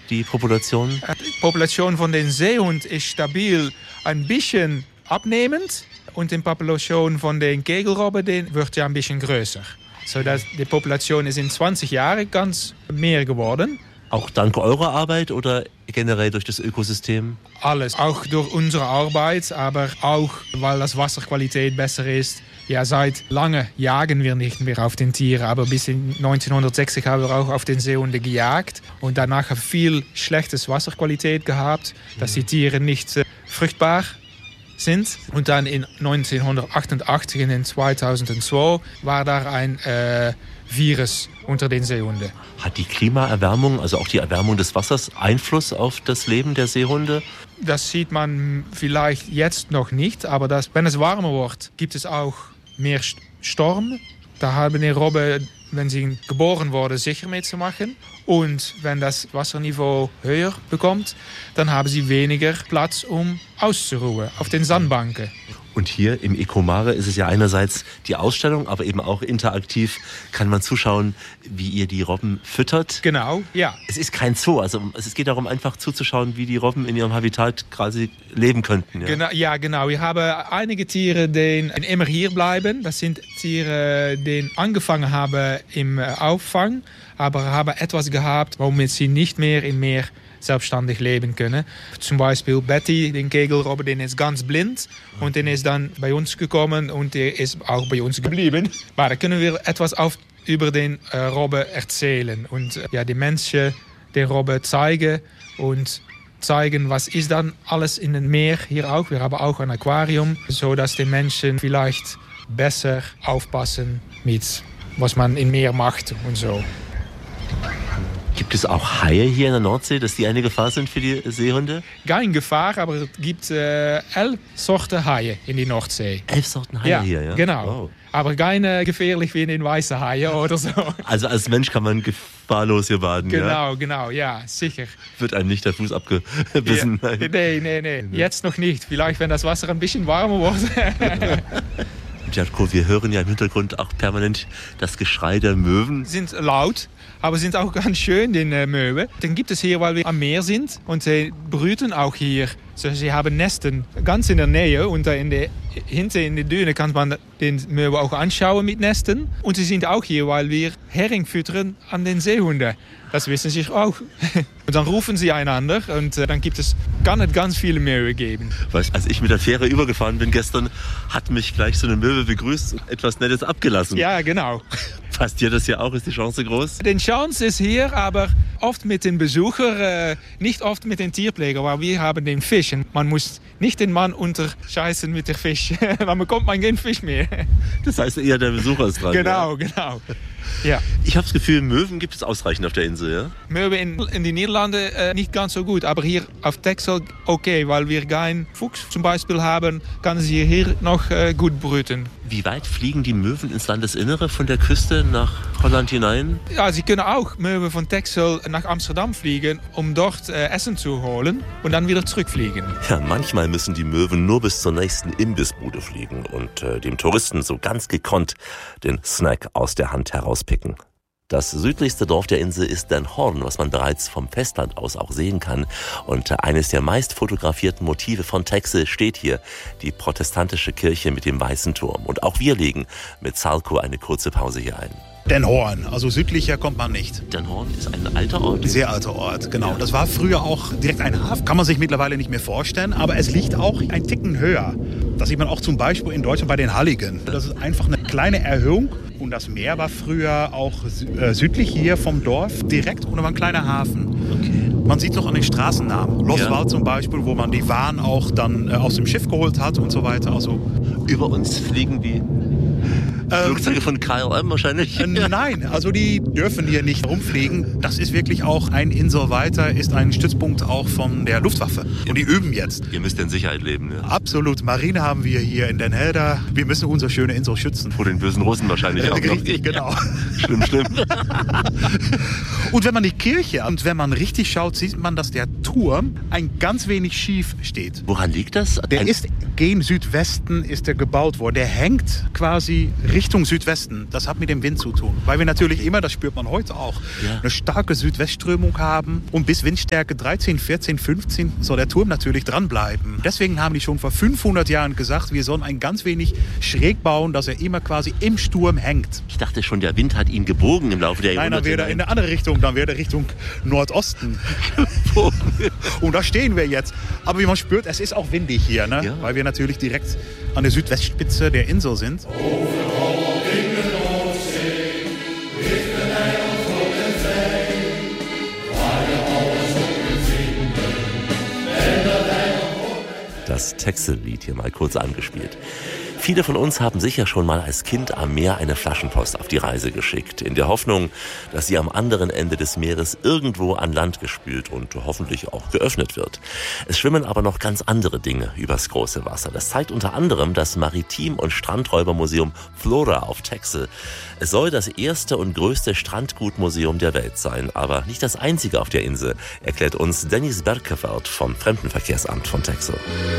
die Population? Die Population von den Seehund ist stabil, ein bisschen abnehmend. Und die Population von den Kegelrobben wird ja ein bisschen größer. Sodass die Population ist in 20 Jahren ganz mehr geworden. Auch dank eurer Arbeit oder generell durch das Ökosystem? Alles, auch durch unsere Arbeit, aber auch, weil das Wasserqualität besser ist. Ja, seit lange jagen wir nicht mehr auf den Tieren, aber bis in 1960 haben wir auch auf den Seehunden gejagt. Und danach haben wir viel schlechtes Wasserqualität gehabt, dass die Tiere nicht fruchtbar sind. Und dann in 1988 und in 2002 war da ein Virus unter den Seehunden. Hat die Klimaerwärmung, also auch die Erwärmung des Wassers, Einfluss auf das Leben der Seehunde? Das sieht man vielleicht jetzt noch nicht, aber wenn es warmer wird, gibt es auch mehr Sturm. Da haben die Robben, wenn sie geboren wurden, sicher mitzumachen. Und wenn das Wasserniveau höher bekommt, dann haben sie weniger Platz, um auszuruhen auf den Sandbanken. Und hier im Ecomare ist es ja einerseits die Ausstellung, aber eben auch interaktiv kann man zuschauen, wie ihr die Robben füttert. Genau, ja. Es ist kein Zoo, also es geht darum, einfach zuzuschauen, wie die Robben in ihrem Habitat quasi leben könnten. Ja, Genau. Wir haben einige Tiere, die immer hier bleiben. Das sind Tiere, die angefangen haben im Auffang, aber haben etwas gehabt, womit sie nicht mehr im Meer selbstständig leben können. Zum Beispiel Betty, den Kegelrobben, den ist ganz blind und den ist dann bei uns gekommen und der ist auch bei uns geblieben. Aber da können wir etwas über den Robben erzählen und die Menschen den Robben zeigen und zeigen, was ist dann alles in dem Meer hier auch. Wir haben auch ein Aquarium, sodass die Menschen vielleicht besser aufpassen mit was man im Meer macht und so. Gibt es auch Haie hier in der Nordsee, dass die eine Gefahr sind für die Seehunde? Keine Gefahr, aber es gibt 11 Sorten Haie in die Nordsee. 11 Sorten Haie hier, ja? Genau. Wow. Aber keine gefährlich wie in den weißen Haie oder so. Also als Mensch kann man gefahrlos hier baden, Genau, ja, sicher. Wird einem nicht der Fuß abgebissen? Ja. Nee. Jetzt noch nicht. Vielleicht, wenn das Wasser ein bisschen warmer wird. Jatko, wir hören ja im Hintergrund auch permanent das Geschrei der Möwen. Sind laut, aber sind auch ganz schön, die Möwen. Den gibt es hier, weil wir am Meer sind und sie brüten auch hier. So, sie haben Nesten ganz in der Nähe und hinten in der Düne kann man den Möwen auch anschauen mit Nesten. Und sie sind auch hier, weil wir Hering füttern an den Seehunden. Das wissen sie auch. Und dann rufen sie einander und dann kann es ganz viele Möwen geben. Weißt, als ich mit der Fähre übergefahren bin gestern, hat mich gleich so eine Möwe begrüßt und etwas Nettes abgelassen. Ja, genau. Passt dir das hier auch? Ist die Chance groß? Die Chance ist hier, aber oft mit den Besuchern, nicht oft mit den Tierpflegern, weil wir haben den Fisch. Und man muss nicht den Mann unterscheißen mit dem Fisch, weil man bekommt keinen Fisch mehr. Das heißt, eher der Besucher ist dran. Genau. Ja. Ich habe das Gefühl, Möwen gibt es ausreichend auf der Insel, ja? Möwen in die Niederlande nicht ganz so gut, aber hier auf Texel okay, weil wir keinen Fuchs zum Beispiel haben, kann sie hier noch gut brüten. Wie weit fliegen die Möwen ins Landesinnere von der Küste nach Holland hinein? Ja, sie können auch Möwen von Texel nach Amsterdam fliegen, um dort Essen zu holen und dann wieder zurückfliegen. Ja, manchmal müssen die Möwen nur bis zur nächsten Imbissbude fliegen und dem Touristen so ganz gekonnt den Snack aus der Hand herauspicken. Das südlichste Dorf der Insel ist Den Hoorn, was man bereits vom Festland aus auch sehen kann. Und eines der meist fotografierten Motive von Texel steht hier, die protestantische Kirche mit dem weißen Turm. Und auch wir legen mit Salko eine kurze Pause hier ein. Den Hoorn, also südlicher kommt man nicht. Den Hoorn ist ein alter Ort? Sehr alter Ort, genau. Das war früher auch direkt ein Hafen. Kann man sich mittlerweile nicht mehr vorstellen, aber es liegt auch ein Ticken höher. Das sieht man auch zum Beispiel in Deutschland bei den Halligen. Das ist einfach eine kleine Erhöhung. Und das Meer war früher auch südlich hier vom Dorf direkt und da war ein kleiner Hafen. Okay. Man sieht noch an den Straßennamen. Loswald zum Beispiel, wo man die Waren auch dann aus dem Schiff geholt hat und so weiter. Also über uns fliegen die Flugzeuge von KLM wahrscheinlich? Nein, also die dürfen hier nicht rumfliegen. Das ist wirklich auch ein Insel weiter, ist ein Stützpunkt auch von der Luftwaffe. Und die üben jetzt. Ihr müsst in Sicherheit leben, ja? Absolut. Marine haben wir hier in Den Helder. Wir müssen unsere schöne Insel schützen. Vor den bösen Russen wahrscheinlich auch noch. Richtig, genau. Schlimm. Und wenn man die Kirche und wenn man richtig schaut, sieht man, dass der Turm ein ganz wenig schief steht. Woran liegt das? Der ist gen Südwesten ist der gebaut worden. Der hängt quasi Richtung Südwesten, das hat mit dem Wind zu tun. Weil wir natürlich immer, das spürt man heute auch, eine starke Südwestströmung haben. Und bis Windstärke 13, 14, 15 soll der Turm natürlich dranbleiben. Deswegen haben die schon vor 500 Jahren gesagt, wir sollen ein ganz wenig schräg bauen, dass er immer quasi im Sturm hängt. Ich dachte schon, der Wind hat ihn gebogen im Laufe der Jahrhunderte. Nein, dann wäre er in eine andere Richtung, dann wäre er Richtung Nordosten. Und da stehen wir jetzt. Aber wie man spürt, es ist auch windig hier, ne? Ja. Weil wir natürlich direkt an der Südwestspitze der Insel sind. Das Texel-Lied hier mal kurz angespielt. Viele von uns haben sicher schon mal als Kind am Meer eine Flaschenpost auf die Reise geschickt, in der Hoffnung, dass sie am anderen Ende des Meeres irgendwo an Land gespült und hoffentlich auch geöffnet wird. Es schwimmen aber noch ganz andere Dinge übers große Wasser. Das zeigt unter anderem das Maritim- und Strandräubermuseum Flora auf Texel. Es soll das erste und größte Strandgutmuseum der Welt sein, aber nicht das einzige auf der Insel, erklärt uns Dennis Berkeveld vom Fremdenverkehrsamt von Texel.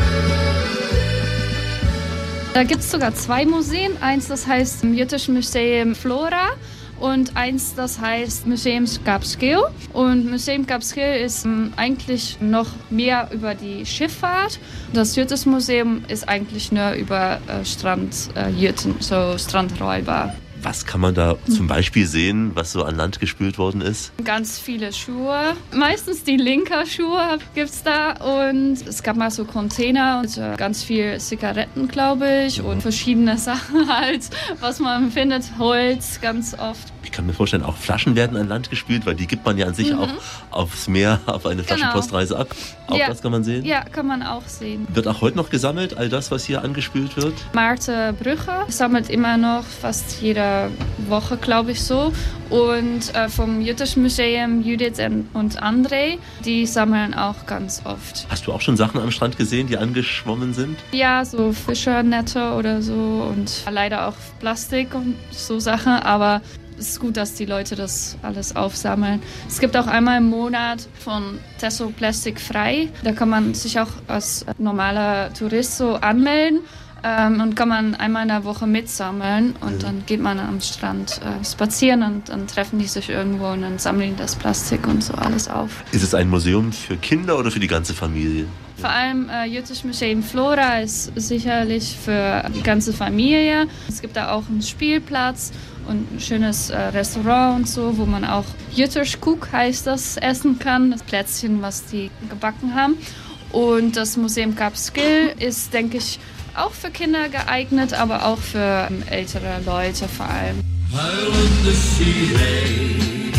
Da gibt es sogar 2 Museen. Eins, das heißt Jütisch Museum Flora und eins, das heißt Museum Kaapskill. Und Museum Kaapskill ist eigentlich noch mehr über die Schifffahrt. Das Jütisch Museum ist eigentlich nur über Strandjüten, so Strandräuber. Was kann man da zum Beispiel sehen, was so an Land gespült worden ist? Ganz viele Schuhe. Meistens die linke Schuhe gibt es da. Und es gab mal so Container und ganz viel Zigaretten, glaube ich. Und verschiedene Sachen halt, was man findet. Holz ganz oft. Ich kann mir vorstellen, auch Flaschen werden an Land gespült, weil die gibt man ja an sich auch aufs Meer, auf eine Flaschenpostreise ab. Auch das kann man sehen? Ja, kann man auch sehen. Wird auch heute noch gesammelt, all das, was hier angespült wird? Maarten Brugge sammelt immer noch fast jede Woche, glaube ich, so. Und vom Jütisch Museum Judith und André, die sammeln auch ganz oft. Hast du auch schon Sachen am Strand gesehen, die angeschwommen sind? Ja, so Fischernetze oder so und leider auch Plastik und so Sachen, aber es ist gut, dass die Leute das alles aufsammeln. Es gibt auch einmal im Monat von Texel Plastik frei. Da kann man sich auch als normaler Tourist so anmelden. Und kann man einmal in der Woche mitsammeln und dann geht man am Strand spazieren und dann treffen die sich irgendwo und dann sammeln das Plastik und so alles auf. Ist es ein Museum für Kinder oder für die ganze Familie? Vor allem Jütisch Museum Flora ist sicherlich für die ganze Familie. Es gibt da auch einen Spielplatz und ein schönes Restaurant und so, wo man auch Jütisch Koek heißt das, essen kann. Das Plätzchen, was die gebacken haben. Und das Museum Kaapskill ist, denke ich, auch für Kinder geeignet, aber auch für ältere Leute vor allem. Huilende sirene,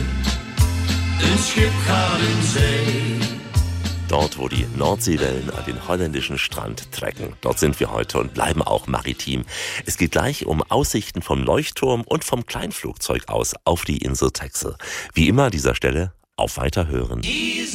een schip gaat in zee. Dort, wo die Nordseewellen an den holländischen Strand trecken. Dort sind wir heute und bleiben auch maritim. Es geht gleich um Aussichten vom Leuchtturm und vom Kleinflugzeug aus auf die Insel Texel. Wie immer an dieser Stelle auf Weiterhören.